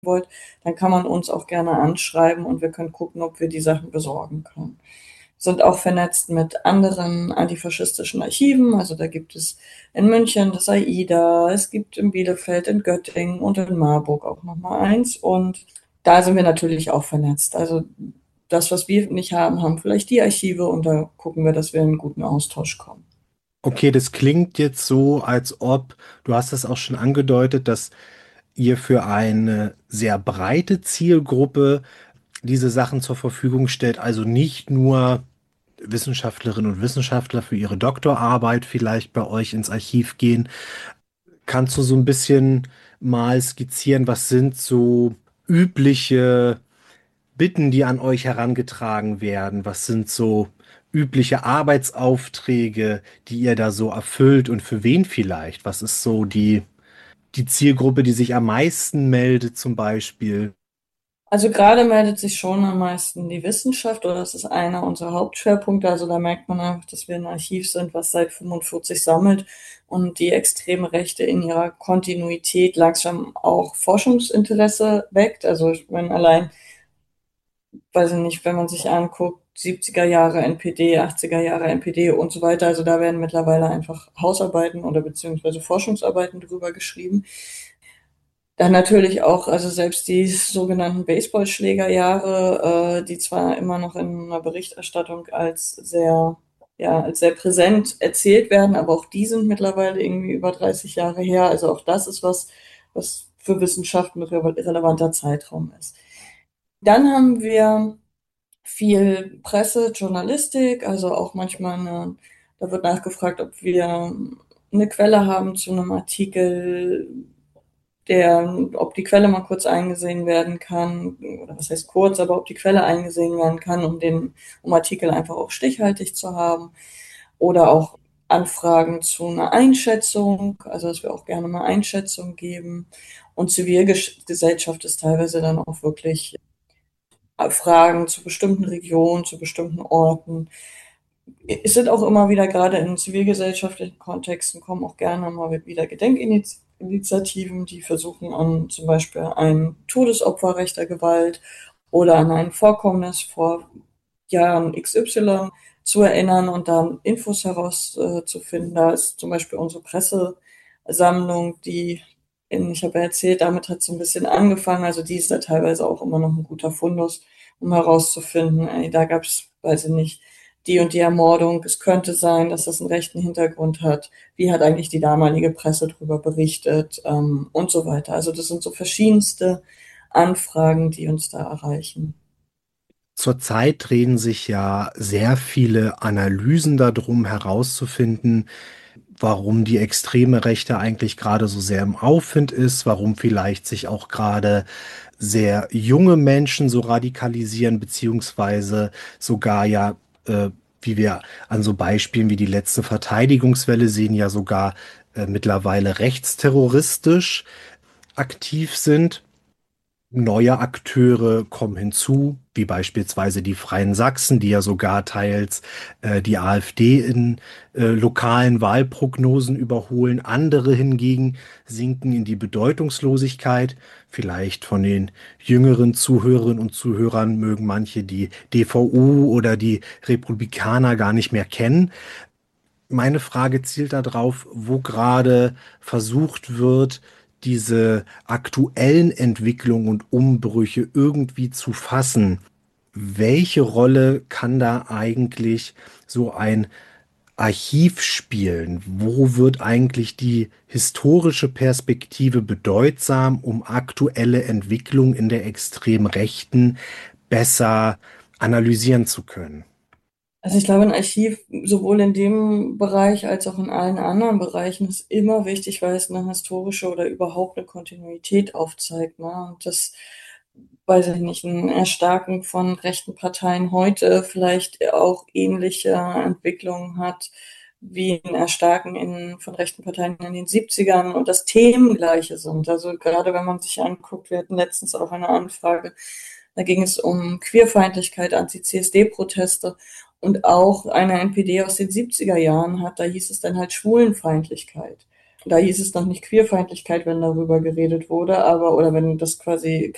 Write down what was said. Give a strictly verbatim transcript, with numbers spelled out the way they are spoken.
wollt, dann kann man uns auch gerne anschreiben und wir können gucken, ob wir die Sachen besorgen können. Sind auch vernetzt mit anderen antifaschistischen Archiven. Also da gibt es in München das AIDA, es gibt in Bielefeld, in Göttingen und in Marburg auch nochmal eins. Und da sind wir natürlich auch vernetzt. Also das, was wir nicht haben, haben vielleicht die Archive und da gucken wir, dass wir in einen guten Austausch kommen. Okay, das klingt jetzt so, als ob, du hast es auch schon angedeutet, dass ihr für eine sehr breite Zielgruppe diese Sachen zur Verfügung stellt, also nicht nur Wissenschaftlerinnen und Wissenschaftler für ihre Doktorarbeit vielleicht bei euch ins Archiv gehen. Kannst du so ein bisschen mal skizzieren, was sind so übliche Bitten, die an euch herangetragen werden? Was sind so übliche Arbeitsaufträge, die ihr da so erfüllt und für wen vielleicht? Was ist so die, die Zielgruppe, die sich am meisten meldet, zum Beispiel? Also gerade meldet sich schon am meisten die Wissenschaft oder das ist einer unserer Hauptschwerpunkte. Also da merkt man einfach, dass wir ein Archiv sind, was seit fünfundvierzig sammelt und die extreme Rechte in ihrer Kontinuität langsam auch Forschungsinteresse weckt. Also ich meine, allein, weiß ich nicht, wenn man sich anguckt, siebziger Jahre N P D, achtziger Jahre N P D und so weiter. Also da werden mittlerweile einfach Hausarbeiten oder beziehungsweise Forschungsarbeiten drüber geschrieben. Dann natürlich auch, also selbst die sogenannten Baseballschlägerjahre, äh, die zwar immer noch in einer Berichterstattung als sehr, ja, als sehr präsent erzählt werden, aber auch die sind mittlerweile irgendwie über dreißig Jahre her. Also auch das ist was, was für Wissenschaft ein relevanter Zeitraum ist. Dann haben wir viel Presse, Journalistik, also auch manchmal eine, da wird nachgefragt, ob wir eine Quelle haben zu einem Artikel, der, ob die Quelle mal kurz eingesehen werden kann, oder was heißt kurz, aber ob die Quelle eingesehen werden kann, um den, um Artikel einfach auch stichhaltig zu haben. Oder auch Anfragen zu einer Einschätzung, also dass wir auch gerne mal Einschätzung geben. Und Zivilgesellschaft ist teilweise dann auch wirklich Fragen zu bestimmten Regionen, zu bestimmten Orten. Es sind auch immer wieder, gerade in zivilgesellschaftlichen Kontexten, kommen auch gerne mal wieder Gedenkinitiativen, die versuchen, an zum Beispiel ein Todesopfer rechter Gewalt oder an ein Vorkommnis vor Jahren X Y zu erinnern und dann Infos herauszufinden. Da ist zum Beispiel unsere Pressesammlung, die, in, ich habe ja erzählt, damit hat es so ein bisschen angefangen. Also die ist da teilweise auch immer noch ein guter Fundus, um herauszufinden, ey, da gab es, weiß ich nicht, die und die Ermordung, es könnte sein, dass das einen rechten Hintergrund hat. Wie hat eigentlich die damalige Presse darüber berichtet, ähm, und so weiter. Also das sind so verschiedenste Anfragen, die uns da erreichen. Zurzeit drehen sich ja sehr viele Analysen darum, herauszufinden, warum die extreme Rechte eigentlich gerade so sehr im Aufwind ist, warum vielleicht sich auch gerade sehr junge Menschen so radikalisieren, beziehungsweise sogar ja, äh, wie wir an so Beispielen wie die letzte Verteidigungswelle sehen, ja sogar äh, mittlerweile rechtsterroristisch aktiv sind. Neue Akteure kommen hinzu, wie beispielsweise die Freien Sachsen, die ja sogar teils äh, die AfD in äh, lokalen Wahlprognosen überholen. Andere hingegen sinken in die Bedeutungslosigkeit. Vielleicht von den jüngeren Zuhörerinnen und Zuhörern mögen manche die D V U oder die Republikaner gar nicht mehr kennen. Meine Frage zielt darauf, wo gerade versucht wird, diese aktuellen Entwicklungen und Umbrüche irgendwie zu fassen. Welche Rolle kann da eigentlich so ein Archiv spielen? Wo wird eigentlich die historische Perspektive bedeutsam, um aktuelle Entwicklungen in der extremen Rechten besser analysieren zu können? Also ich glaube, ein Archiv sowohl in dem Bereich als auch in allen anderen Bereichen ist immer wichtig, weil es eine historische oder überhaupt eine Kontinuität aufzeigt. Ne? Und das, weiß ich nicht, ein Erstarken von rechten Parteien heute vielleicht auch ähnliche Entwicklungen hat wie ein Erstarken in, von rechten Parteien in den Siebzigern und das Themen gleiche sind. Also gerade wenn man sich anguckt, wir hatten letztens auch eine Anfrage, da ging es um Queerfeindlichkeit, Anti-C S D-Proteste und auch eine N P D aus den siebziger Jahren hat, da hieß es dann halt Schwulenfeindlichkeit. Da hieß es noch nicht Queerfeindlichkeit, wenn darüber geredet wurde, aber, oder wenn das quasi